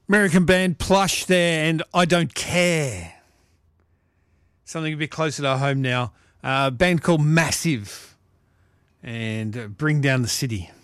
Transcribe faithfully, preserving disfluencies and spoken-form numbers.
American band Plush there, and I Don't Care. Something a bit closer to home now. Uh, a band called Massive, and uh, Bring Down the City.